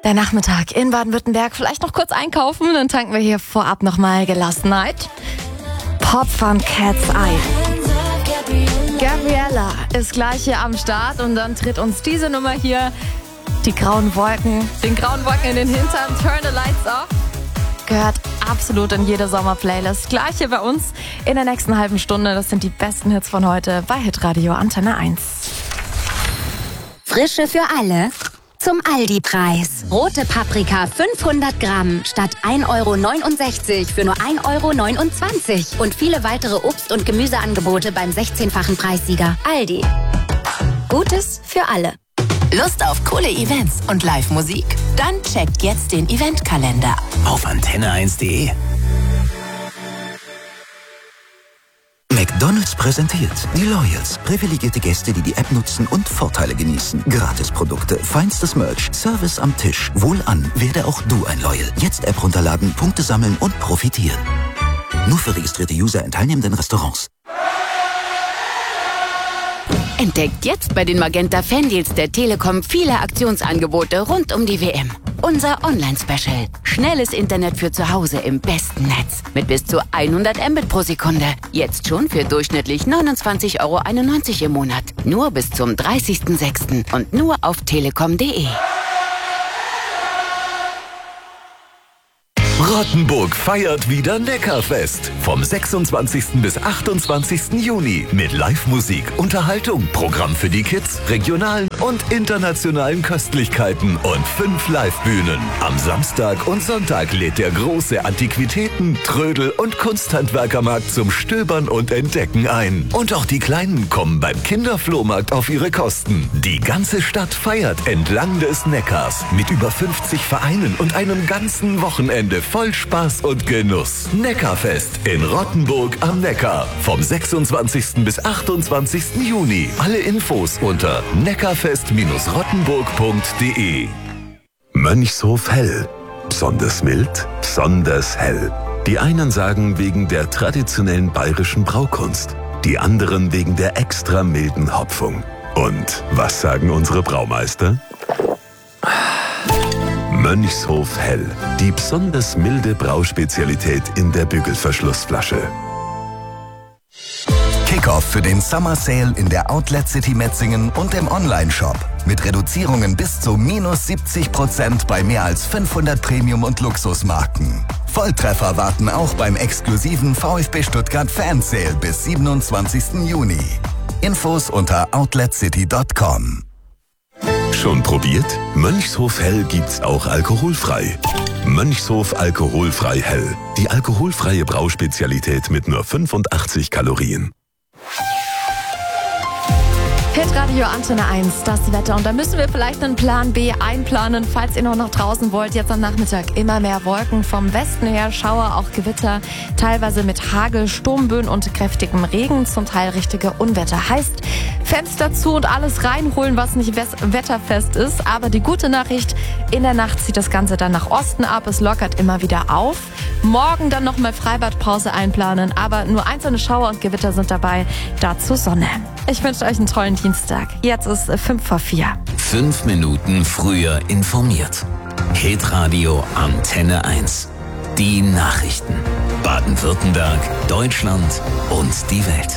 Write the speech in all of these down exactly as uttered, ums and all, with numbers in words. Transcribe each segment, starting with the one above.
Der Nachmittag in Baden-Württemberg. Vielleicht noch kurz einkaufen, dann tanken wir hier vorab nochmal Gelassenheit. Pop von Cat's Eye. Gabriella ist gleich hier am Start und dann tritt uns diese Nummer hier, die grauen Wolken, den grauen Wolken in den Hintern, Turn the Lights Off. Gehört absolut in jede Sommer-Playlist. Gleich hier bei uns in der nächsten halben Stunde. Das sind die besten Hits von heute bei Hitradio Antenne eins. Frische für alle zum Aldi-Preis. Rote Paprika fünfhundert Gramm statt ein Euro neunundsechzig für nur ein Euro neunundzwanzig. Und viele weitere Obst- und Gemüseangebote beim sechzehnfachen Preissieger. Aldi. Gutes für alle. Lust auf coole Events und Live-Musik? Dann checkt jetzt den Eventkalender auf antenne eins punkt de. McDonald's präsentiert die Loyals. Privilegierte Gäste, die die App nutzen und Vorteile genießen. Gratisprodukte, feinstes Merch, Service am Tisch. Wohlan, werde auch du ein Loyal. Jetzt App runterladen, Punkte sammeln und profitieren. Nur für registrierte User in teilnehmenden Restaurants. Entdeckt jetzt bei den Magenta Fandeals der Telekom viele Aktionsangebote rund um die W M. Unser Online-Special. Schnelles Internet für zu Hause im besten Netz. Mit bis zu hundert Mbit pro Sekunde. Jetzt schon für durchschnittlich neunundzwanzig Euro einundneunzig im Monat. Nur bis zum dreißigsten sechsten und nur auf telekom punkt de. Rottenburg feiert wieder Neckarfest. Vom sechsundzwanzigsten bis achtundzwanzigsten Juni. Mit Live-Musik, Unterhaltung, Programm für die Kids, regionalen und internationalen Köstlichkeiten und fünf Live-Bühnen. Am Samstag und Sonntag lädt der große Antiquitäten-, Trödel- und Kunsthandwerkermarkt zum Stöbern und Entdecken ein. Und auch die Kleinen kommen beim Kinderflohmarkt auf ihre Kosten. Die ganze Stadt feiert entlang des Neckars. Mit über fünfzig Vereinen und einem ganzen Wochenende voll Spaß und Genuss. Neckarfest in Rottenburg am Neckar. Vom sechsundzwanzigsten bis achtundzwanzigsten Juni. Alle Infos unter neckarfest rottenburg punkt de. Mönchshof Hell. Besonders mild, besonders hell. Die einen sagen wegen der traditionellen bayerischen Braukunst. Die anderen wegen der extra milden Hopfung. Und was sagen unsere Braumeister? Mönchshof Hell. Die besonders milde Brauspezialität in der Bügelverschlussflasche. Kickoff für den Summer Sale in der Outlet City Metzingen und im Online-Shop. Mit Reduzierungen bis zu minus siebzig Prozent bei mehr als fünfhundert Premium- und Luxusmarken. Volltreffer warten auch beim exklusiven VfB Stuttgart Fan Sale bis siebenundzwanzigsten Juni. Infos unter outlet city punkt com. Schon probiert? Mönchshof Hell gibt's auch alkoholfrei. Mönchshof Alkoholfrei Hell. Die alkoholfreie Brauspezialität mit nur fünfundachtzig Kalorien. Hitradio Antenne eins, das Wetter. Und da müssen wir vielleicht einen Plan B einplanen, falls ihr noch nach draußen wollt. Jetzt am Nachmittag immer mehr Wolken vom Westen her, Schauer, auch Gewitter, teilweise mit Hagel, Sturmböen und kräftigem Regen, zum Teil richtige Unwetter. Heißt, Fenster zu und alles reinholen, was nicht wetterfest ist. Aber die gute Nachricht, in der Nacht zieht das Ganze dann nach Osten ab. Es lockert immer wieder auf. Morgen dann nochmal Freibadpause einplanen, aber nur einzelne Schauer und Gewitter sind dabei. Dazu Sonne. Ich wünsche euch einen tollen Dienstag. Jetzt ist fünf vor vier. Fünf Minuten früher informiert. Hitradio Antenne eins. Die Nachrichten. Baden-Württemberg, Deutschland und die Welt.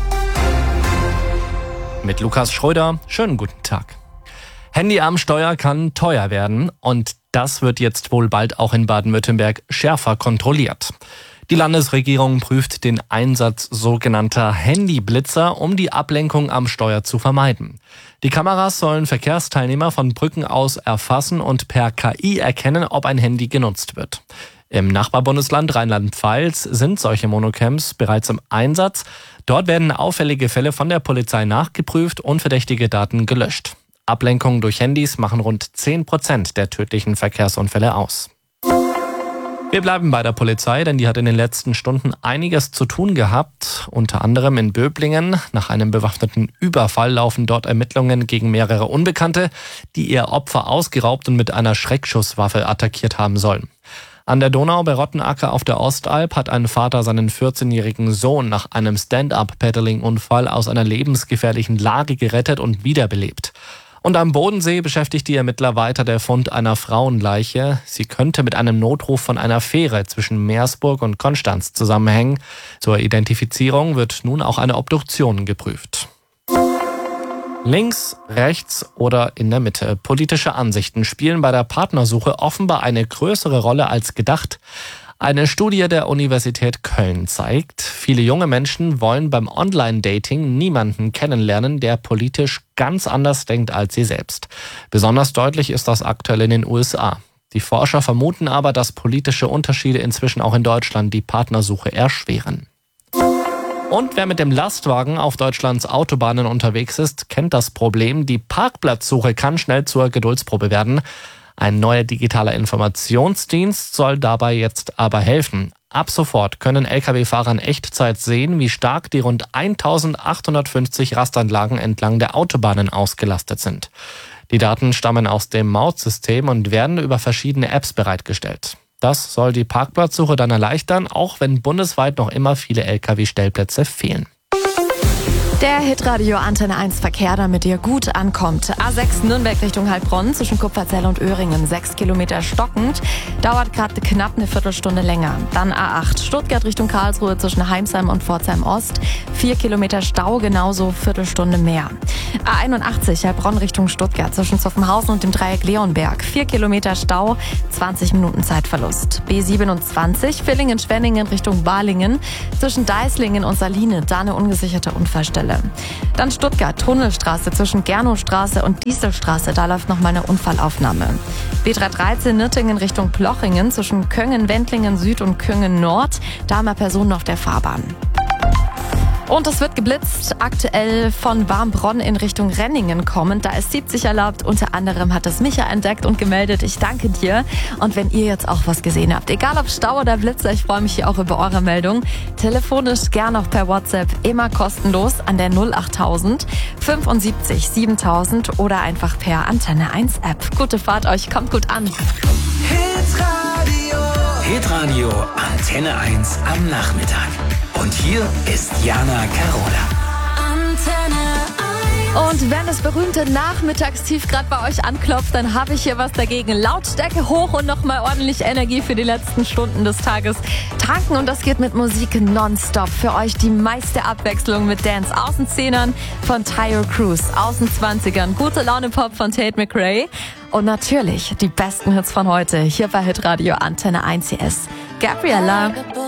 Mit Lukas Schröder, schönen guten Tag. Handy am Steuer kann teuer werden und das wird jetzt wohl bald auch in Baden-Württemberg schärfer kontrolliert. Die Landesregierung prüft den Einsatz sogenannter Handyblitzer, um die Ablenkung am Steuer zu vermeiden. Die Kameras sollen Verkehrsteilnehmer von Brücken aus erfassen und per K I erkennen, ob ein Handy genutzt wird. Im Nachbarbundesland Rheinland-Pfalz sind solche Monocams bereits im Einsatz. Dort werden auffällige Fälle von der Polizei nachgeprüft und verdächtige Daten gelöscht. Ablenkungen durch Handys machen rund zehn Prozent der tödlichen Verkehrsunfälle aus. Wir bleiben bei der Polizei, denn die hat in den letzten Stunden einiges zu tun gehabt. Unter anderem in Böblingen. Nach einem bewaffneten Überfall laufen dort Ermittlungen gegen mehrere Unbekannte, die ihr Opfer ausgeraubt und mit einer Schreckschusswaffe attackiert haben sollen. An der Donau bei Rottenacker auf der Ostalb hat ein Vater seinen vierzehnjährigen Sohn nach einem Stand-up-Paddling-Unfall aus einer lebensgefährlichen Lage gerettet und wiederbelebt. Und am Bodensee beschäftigt die Ermittler weiter der Fund einer Frauenleiche. Sie könnte mit einem Notruf von einer Fähre zwischen Meersburg und Konstanz zusammenhängen. Zur Identifizierung wird nun auch eine Obduktion geprüft. Links, rechts oder in der Mitte. Politische Ansichten spielen bei der Partnersuche offenbar eine größere Rolle als gedacht. Eine Studie der Universität Köln zeigt, viele junge Menschen wollen beim Online-Dating niemanden kennenlernen, der politisch ganz anders denkt als sie selbst. Besonders deutlich ist das aktuell in den U S A. Die Forscher vermuten aber, dass politische Unterschiede inzwischen auch in Deutschland die Partnersuche erschweren. Und wer mit dem Lastwagen auf Deutschlands Autobahnen unterwegs ist, kennt das Problem. Die Parkplatzsuche kann schnell zur Geduldsprobe werden. Ein neuer digitaler Informationsdienst soll dabei jetzt aber helfen. Ab sofort können L K W-Fahrer in Echtzeit sehen, wie stark die rund eintausendachthundertfünfzig Rastanlagen entlang der Autobahnen ausgelastet sind. Die Daten stammen aus dem Mautsystem und werden über verschiedene Apps bereitgestellt. Das soll die Parkplatzsuche dann erleichtern, auch wenn bundesweit noch immer viele L K W-Stellplätze fehlen. Der Hitradio Antenne eins Verkehr, damit ihr gut ankommt. A sechs Nürnberg Richtung Heilbronn zwischen Kupferzell und Öhringen. Sechs Kilometer stockend. Dauert gerade knapp eine Viertelstunde länger. Dann A acht Stuttgart Richtung Karlsruhe zwischen Heimsheim und Pforzheim Ost. Vier Kilometer Stau, genauso Viertelstunde mehr. A einundachtzig Heilbronn Richtung Stuttgart zwischen Zoffenhausen und dem Dreieck Leonberg. Vier Kilometer Stau, zwanzig Minuten Zeitverlust. B siebenundzwanzig Villingen-Schwenningen Richtung Balingen. Zwischen Deislingen und Saline, da eine ungesicherte Unfallstelle. Dann Stuttgart, Tunnelstraße zwischen Gernowstraße und Dieselstraße, da läuft noch mal eine Unfallaufnahme. B dreihundertdreizehn Nürtingen Richtung Plochingen zwischen Köngen, Wendlingen Süd und Köngen Nord, da haben wir Personen auf der Fahrbahn. Und es wird geblitzt, aktuell von Warmbronn in Richtung Renningen kommend. Da ist siebzig erlaubt. Unter anderem hat es Micha entdeckt und gemeldet. Ich danke dir. Und wenn ihr jetzt auch was gesehen habt, egal ob Stau oder Blitzer, ich freue mich hier auch über eure Meldung. Telefonisch gern auch per WhatsApp, immer kostenlos an der null achttausend fünfundsiebzig siebentausend oder einfach per Antenne eins App. Gute Fahrt euch, kommt gut an. Hitradio. Hitradio Antenne eins am Nachmittag. Und hier ist Jana Carola. Antenne Und wenn das berühmte Nachmittagstief gerade bei euch anklopft, dann habe ich hier was dagegen. Lautstärke hoch und nochmal ordentlich Energie für die letzten Stunden des Tages tanken. Und das geht mit Musik nonstop. Für euch die meiste Abwechslung mit Dance. Außenzehnern von Tyre Cruise, Außenzwanzigern, gute Laune Pop von Tate McRae. Und natürlich die besten Hits von heute hier bei Hitradio Antenne eins C S. Gabriella.